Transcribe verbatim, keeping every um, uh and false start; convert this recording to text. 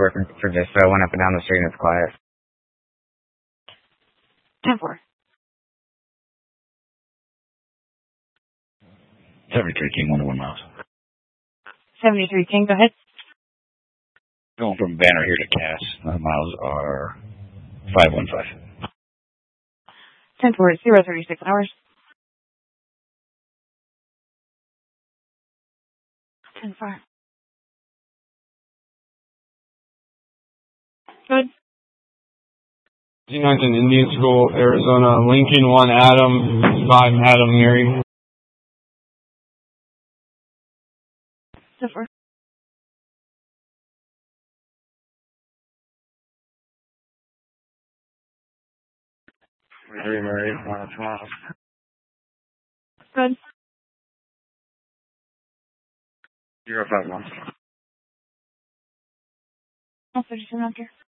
work for just so I went up and down the street and it's quiet. ten four. seventy-three King, one oh one miles. seventy-three King, go ahead. Going from Banner here to Cass. My miles are five one five. ten four, zero thirty-six hours. ten five. Good. Z nineteen Indian School, Arizona, Lincoln one Adam, five Madam Mary. ten four. Mary, Mary, one twelve. Good. Zero five one. I'll thirty-seven after.